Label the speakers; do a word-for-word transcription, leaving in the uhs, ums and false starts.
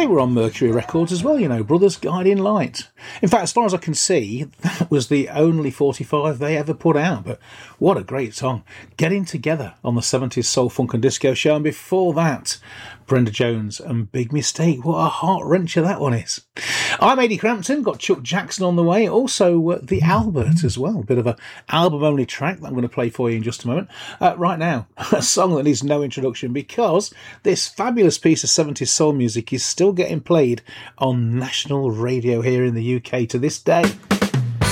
Speaker 1: they were on Mercury Records as well, you know, Brothers Guiding Light. In fact, as far as I can see, that was the only forty-five they ever put out. But what a great song. Getting Together on the seventies Soul, Funk and Disco show. And before that, Brenda Jones and Big Mistake. What a heart-wrencher that one is. I'm Ady Crampton, got Chuck Jackson on the way. Also, uh, the Albert as well. A bit of an album-only track that I'm going to play for you in just a moment. Uh, right now, a song that needs no introduction because this fabulous piece of seventies soul music is still getting played on national radio here in the U K to this day.